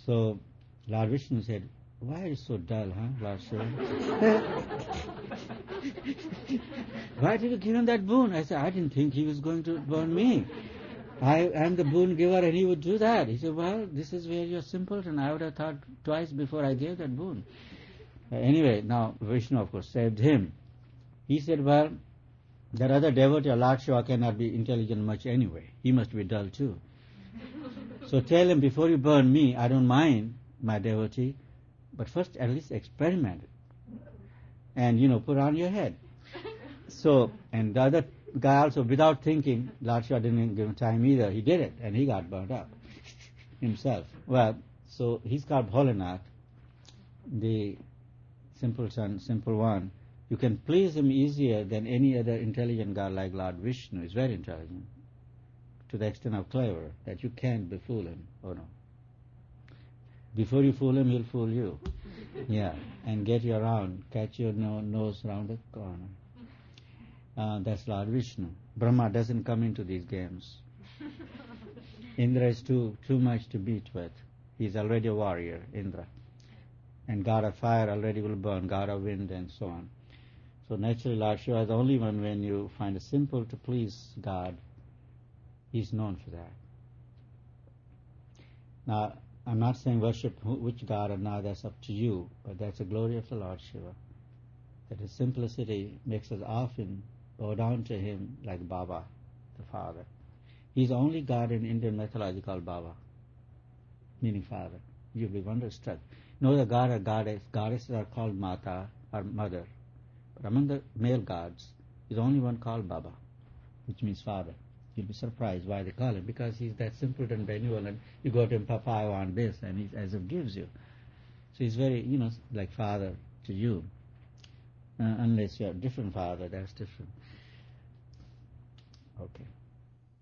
So Lord Vishnu said, "Why are you so dull, huh, Lord Shiva? Why did you give him that boon?" I said, "I didn't think he was going to burn me. I am the boon giver and he would do that." He said, "Well, this is where you're simpleton. I would have thought twice before I gave that boon." Anyway, now Vishnu, of course, saved him. He said, "Well, that other devotee, Lord Shiva, cannot be intelligent much anyway. He must be dull too. So tell him, before you burn me, I don't mind my devotee, but first at least experiment it. And, put on your head." So, and the other guy also, without thinking, Lord Shiva didn't give him time either. He did it, and he got burnt up himself. Well, so he's called Bholenath, the simpleton, simple one. You can please him easier than any other intelligent god like Lord Vishnu. He's very intelligent, to the extent of clever, that you can't befool him. Oh no. Before you fool him, he'll fool you. Yeah, and get you around, catch your nose around the corner. That's Lord Vishnu. Brahma doesn't come into these games. Indra is too much to beat with. He's already a warrior, Indra. And god of fire already will burn, god of wind, and so on. So naturally, Lord Shiva is the only one. When you find a simple to please God, he's known for that. Now, I'm not saying worship which god or not, that's up to you, but that's the glory of the Lord Shiva, that his simplicity makes us often bow down to him like Baba, the father. He's the only god in Indian mythology called Baba, meaning father. You'll be wonderstruck. The god or goddesses are called Mata or mother. But among the male gods, he's the only one called Baba, which means father. You'll be surprised why they call him, because he's that simpleton benevolent. You go to him, "Papa, I want this," and he as if gives you. So he's very, like father to you. Unless you have a different father, that's different. Okay.